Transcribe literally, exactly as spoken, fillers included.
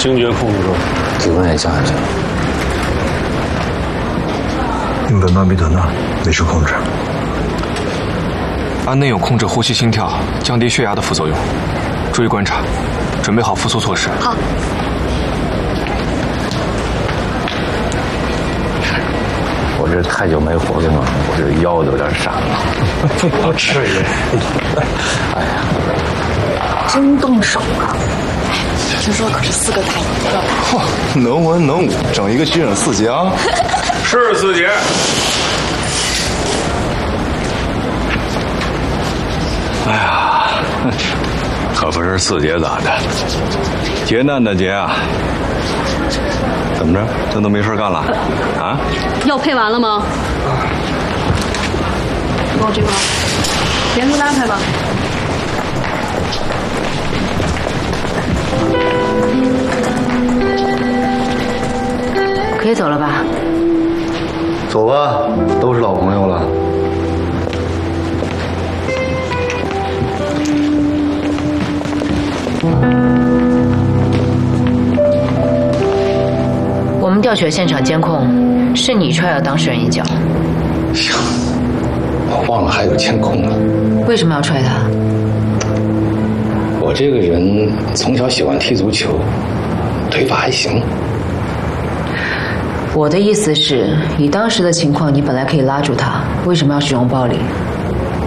精绝控制住， 体温也降下去了。 用苯巴比妥钠维持控制。 安内有控制呼吸、心跳、降低血压的副作用，注意观察，准备好复苏措施。 好。 我这太久没活动了，我这腰有点闪了。 不至于。 哎呀， 真动手啊！听说可是四个打一个。 嚯，能文能武，整一个虚整四杰啊！ 是四杰。 哎呀，可不是四杰咋的？劫难的劫啊！怎么着？这都没事干了？啊？ 药配完了吗？给我这个，连出拉开吧。 可以走了吧？ 走吧，都是老朋友了。 我们调取了现场监控，是你踹了当事人一脚。 呀，我忘了还有监控了。 为什么要踹他？ 我这个人从小喜欢踢足球，腿法还行。 我的意思是，以当时的情况，你本来可以拉住他，为什么要使用暴力？